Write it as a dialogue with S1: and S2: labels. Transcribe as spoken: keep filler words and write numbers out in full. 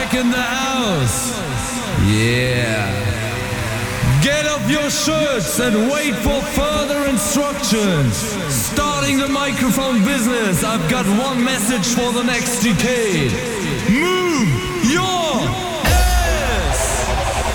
S1: back in the house. Yeah. Get up your shirts and wait for further instructions. Starting the microphone business, I've got one message for the next decade.